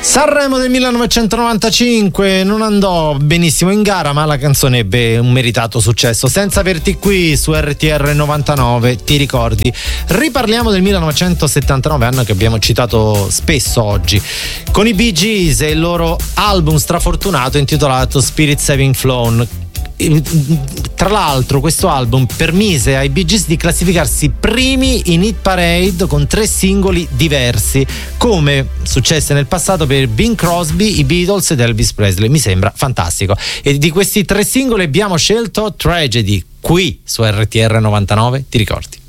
Sanremo del 1995 non andò benissimo in gara, ma la canzone ebbe un meritato successo. Senza averti qui su RTR 99, ti ricordi? Riparliamo del 1979, anno che abbiamo citato spesso oggi, con i Bee Gees e il loro album strafortunato intitolato Spirits Having Flown. Tra l'altro questo album permise ai Bee Gees di classificarsi primi in hit parade con 3 singoli diversi, come successe nel passato per Bing Crosby, i Beatles ed Elvis Presley. Mi sembra fantastico. E di questi 3 singoli abbiamo scelto Tragedy, qui su RTR 99, ti ricordi?